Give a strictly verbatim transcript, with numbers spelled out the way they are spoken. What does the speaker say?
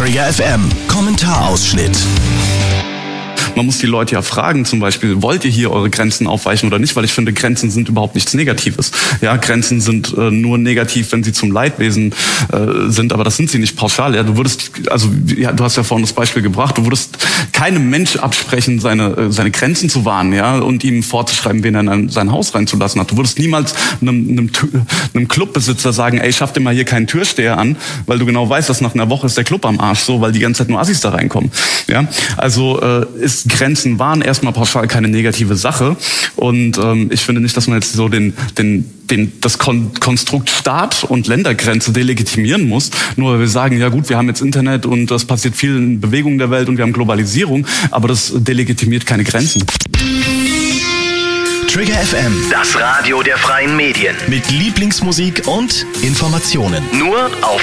Trigger F M Kommentarausschnitt. Man muss die Leute ja fragen, zum Beispiel, wollt ihr hier eure Grenzen aufweichen oder nicht? Weil ich finde, Grenzen sind überhaupt nichts Negatives. Ja, Grenzen sind äh, nur negativ, wenn sie zum Leidwesen äh, sind, aber das sind sie nicht pauschal. Ja, du würdest, also ja, du hast ja vorhin das Beispiel gebracht, du würdest keinem Mensch absprechen, seine äh, seine Grenzen zu wahren, ja, und ihm vorzuschreiben, wen er in ein, sein Haus reinzulassen hat. Du würdest niemals einem, einem, einem Clubbesitzer sagen, ey, schaff dir mal hier keinen Türsteher an, weil du genau weißt, dass nach einer Woche ist der Club am Arsch, so, weil die ganze Zeit nur Assis da reinkommen. Ja, also äh, ist Grenzen waren erstmal pauschal keine negative Sache und ähm, ich finde nicht, dass man jetzt so den den den das Kon- Konstrukt Staat und Ländergrenze delegitimieren muss, nur weil wir sagen, ja gut, wir haben jetzt Internet und das passiert viel in Bewegung der Welt und wir haben Globalisierung, aber das delegitimiert keine Grenzen. Trigger F M, Das Radio der freien Medien. mit Lieblingsmusik und Informationen. Nur auf